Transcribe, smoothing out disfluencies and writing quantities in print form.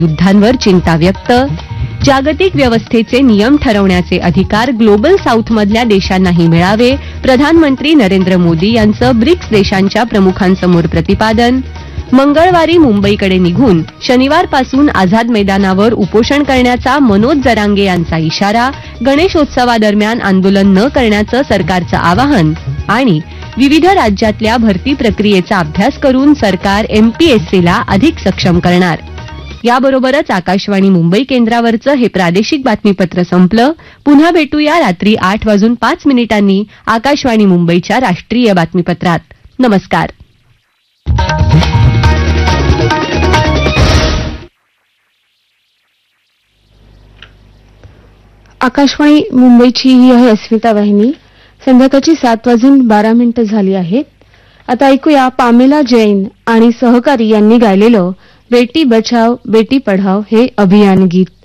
युद्धांवर चिंता व्यक्त. जागतिक व्यवस्थेचे नियम ठरवण्याचे अधिकार ग्लोबल साऊथमधल्या देशांनाही मिळावे, प्रधानमंत्री नरेंद्र मोदी यांचं ब्रिक्स देशांच्या प्रमुखांसमोर प्रतिपादन. मंगळवारी मुंबईकडे निघून शनिवारपासून आझाद मैदानावर उपोषण करण्याचा मनोज जरांगे यांचा इशारा. गणेशोत्सवादरम्यान आंदोलन न करण्याचं सरकारचं आवाहन. आणि विविध राज्यातल्या भरती प्रक्रियेचा अभ्यास करून सरकार एमपीएससीला अधिक सक्षम करणार. याबरोबरच आकाशवाणी मुंबई केंद्रावरचं हे प्रादेशिक बातमीपत्र संपलं. पुन्हा भेटूया रात्री 8:05 आकाशवाणी मुंबईच्या राष्ट्रीय बातमीपत्रात. नमस्कार. आकाशवाणी मुंबईची ही आहे अस्मिता वाहिनी. संध्याकाळची 7:12 झाली आहेत. आता ऐकूया पामेला जैन आणि सहकारी यांनी गायलेलं बेटी बचाव बेटी पढाव हे अभियान गीत.